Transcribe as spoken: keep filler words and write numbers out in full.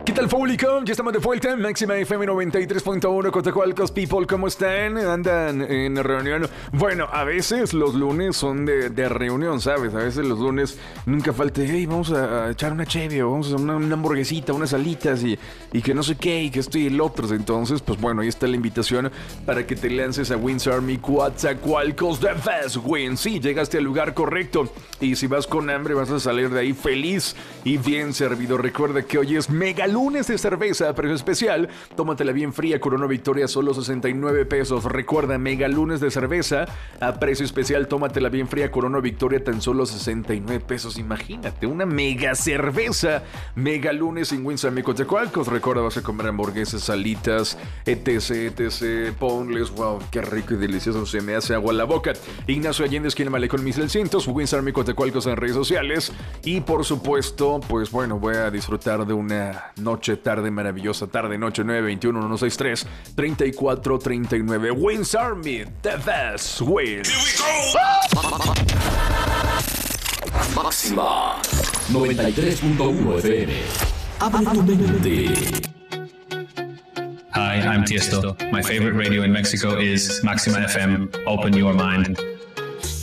¿Qué tal, público? Ya estamos de vuelta en Máxima F M noventa y tres punto uno. Cotahualcos, people, ¿cómo están? ¿Andan en reunión? Bueno, a veces los lunes son de, de reunión, ¿sabes? A veces los lunes nunca falta, hey, vamos a, a echar una cheve, o vamos a una, una hamburguesita, unas alitas y, y que no sé qué, y que esto y el otro. Entonces, pues bueno, ahí está la invitación para que te lances a Wings Army Coatzacoalcos The Best Win. Sí, llegaste al lugar correcto. Y si vas con hambre, vas a salir de ahí feliz y bien servido. Recuerda que hoy es mega lunes de cerveza a precio especial. Tómatela bien fría, Corona Victoria, solo sesenta y nueve pesos. Recuerda, mega lunes de cerveza a precio especial. Tómatela bien fría, Corona Victoria, tan solo sesenta y nueve pesos. Imagínate, una mega cerveza. Mega lunes en Wings Army Coatzacoalcos. Recuerda, vas a comer hamburguesas, salitas, etc, etc. Ponles, wow, qué rico y delicioso. Se me hace agua en la boca. Ignacio Allende, esquina Malecón mil seiscientos. Wings Army Coatzacoalcos en redes sociales. Y por supuesto, pues bueno, voy a disfrutar de una noche, tarde maravillosa, tarde, noche, nueve veintiuno, uno sesenta y tres, treinta y cuatro treinta y nueve. Wings Army, the best win. Here we go. Máxima noventa y tres punto uno F M. Abre tu mente. Hi, I'm Tiesto. My favorite radio in Mexico is Maxima F M. Open your mind.